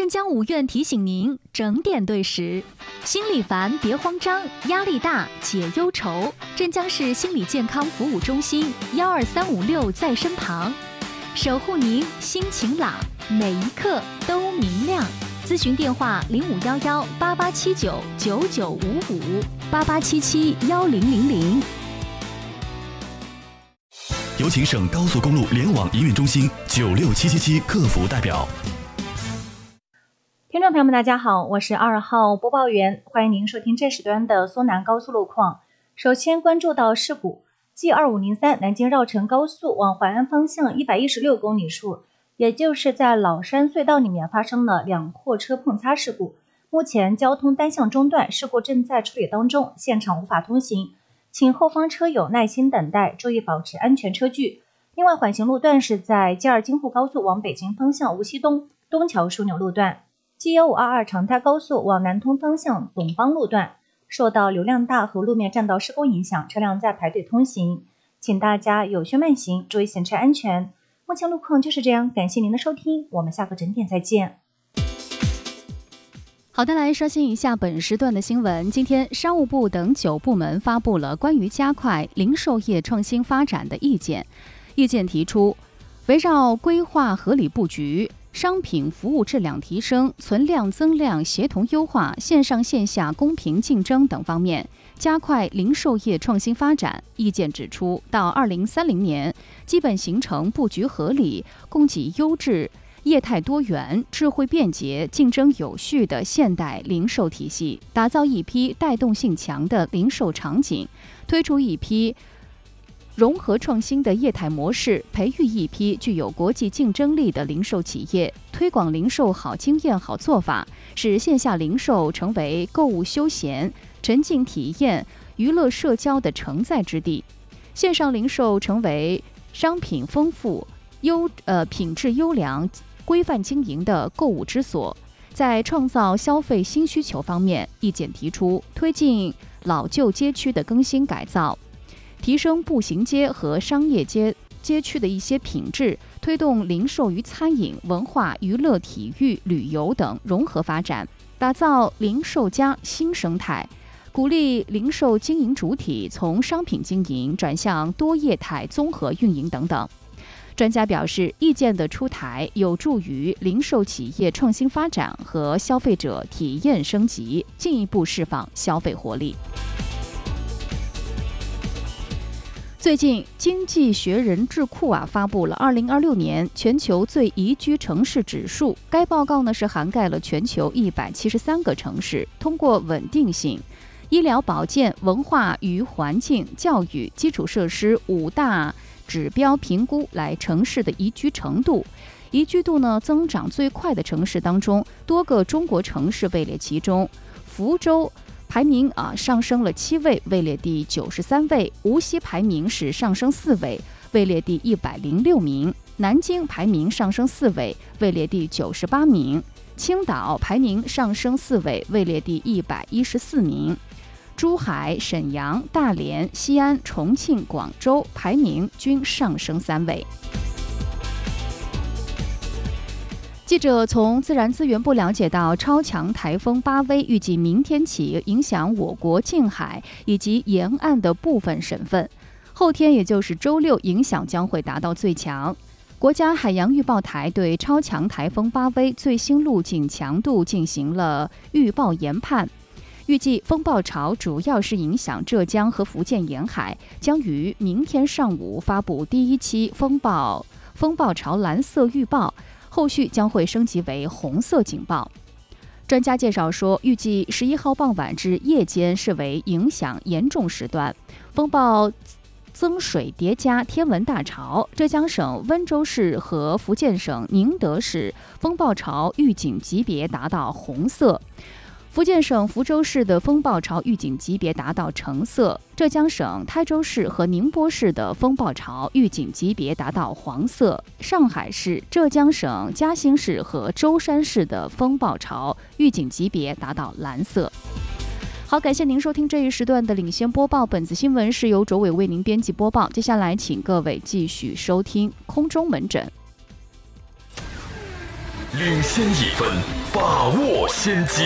江五院提醒您整点对时。心里烦别慌张，压力大解忧愁。镇江市心理健康服务中心12356在身旁，守护您心晴朗，每一刻都明亮。咨询电话05118879995588771000。 有请省高速公路联网营运中心96777客服代表。 听众朋友们大家好，我是2号播报员，欢迎您收听这时段的苏南高速路况。首先关注到事故，G2503南京绕城高速往淮安方向116公里处，也就是在老山隧道里面发生了2货车碰擦事故，目前交通单向中断，事故正在处理当中，现场无法通行，请后方车友耐心等待，注意保持安全车距。另外缓行路段是在 G2 京沪高速往北京方向无锡东东桥枢纽路段， G1522 长泰高速往南通方向董邦路段受到流量大和路面占道施工影响，车辆在排队通行，请大家有序慢行，注意行车安全。目前路况就是这样，感谢您的收听，我们下个整点再见。 好的，来刷新一下本时段的新闻。今天商务部等9部门发布了关于加快零售业创新发展的意见。意见提出，围绕规划合理布局、商品服务质量提升、存量增量协同优化、线上线下公平竞争等方面，加快零售业创新发展。意见指出，到2030年，基本形成布局合理、供给优质、业态多元、智慧便捷、竞争有序的现代零售体系，打造一批带动性强的零售场景，推出一批融合创新的业态模式，培育一批具有国际竞争力的零售企业，推广零售好经验好做法，使线下零售成为购物休闲、沉浸体验、娱乐社交的承载之地，线上零售成为商品丰富、品质优良、规范经营的购物之所。在创造消费新需求方面，意见提出推进老旧街区的更新改造，提升步行街和商业街区的一些品质，推动零售与餐饮、文化、娱乐、体育、旅游等融合发展，打造零售加新生态，鼓励零售经营主体从商品经营转向多业态综合运营等等。专家表示，意见的出台有助于零售企业创新发展和消费者体验升级，进一步释放消费活力。最近，经济学人智库发布了2026年全球最宜居城市指数。该报告是涵盖了全球173个城市，通过稳定性、医疗保健、文化与环境、教育、基础设施5大指标评估来城市的宜居程度。宜居度增长最快的城市当中，多个中国城市位列其中。福州排名上升了7位，位列第93位；无锡排名是上升4位，位列第106名；南京排名上升4位，位列第98名；青岛排名上升4位，位列第114名；珠海、沈阳、大连、西安、重庆、广州排名均上升3位。记者从自然资源部了解到，超强台风巴威预计明天起影响我国近海以及沿岸的部分省份，后天也就是周六影响将会达到最强。国家海洋预报台对超强台风巴威最新路径强度进行了预报研判，预计风暴潮主要是影响浙江和福建沿海，将于明天上午发布第1期风暴潮蓝色预报，后续将会升级为红色警报。专家介绍说，预计11号傍晚至夜间视为影响严重时段，风暴增水叠加天文大潮，浙江省温州市和福建省宁德市风暴潮预警级别达到红色，福建省福州市的风暴潮预警级别达到橙色，浙江省台州市和宁波市的风暴潮预警级别达到黄色，上海市、浙江省嘉兴市和舟山市的风暴潮预警级别达到蓝色。好，感谢您收听这一时段的领先播报，本次新闻是由卓伟为您编辑播报。接下来请各位继续收听空中门诊。 领先1分，把握先机。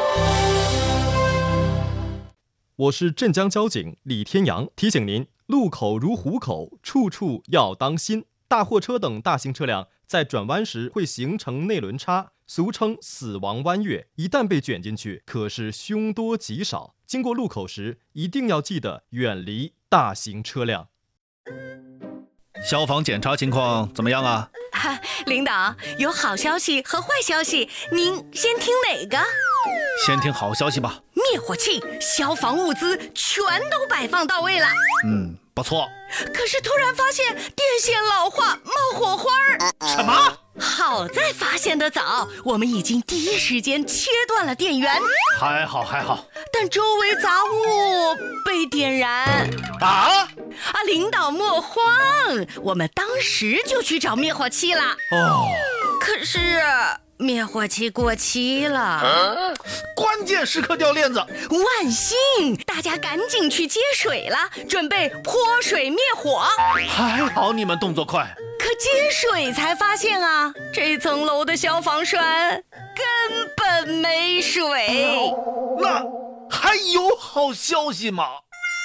我是镇江交警李天阳，提醒您：路口如虎口，处处要当心。大货车等大型车辆在转弯时会形成内轮差，俗称死亡弯月，一旦被卷进去，可是凶多吉少。经过路口时，一定要记得远离大型车辆。 消防检查情况怎么样啊？ 领导，有好消息和坏消息，您先听哪个？ 先听好消息吧。 灭火器、消防物资全都摆放到位了。 不错。 可是突然发现电线老化，冒火花儿。 什么？ 好在发现得早，我们已经第一时间切断了电源。 还好。 但周围杂物被点燃。领导莫慌，我们当时就去找灭火器了。可是灭火器过期了， 关键时刻掉链子。 万幸，大家赶紧去接水了，准备泼水灭火。 还好你们动作快。 可接水才发现啊，这层楼的消防栓根本没水。 那还有好消息吗？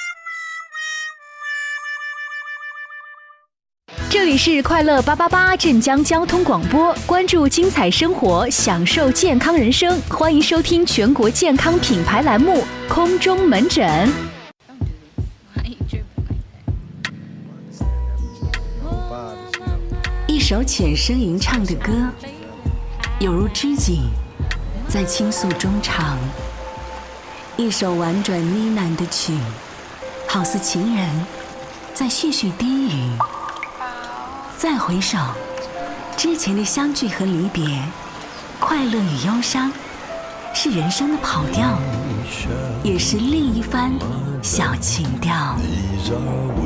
这里是快乐888镇江交通广播，关注精彩生活，享受健康人生，欢迎收听全国健康品牌栏目空中门诊。 一首浅声吟唱的歌，有如知己在倾诉衷肠；一首婉转呢喃的曲，好似情人在絮絮低语。再回首，之前的相聚和离别，快乐与忧伤，是人生的跑调，也是另一番小情调。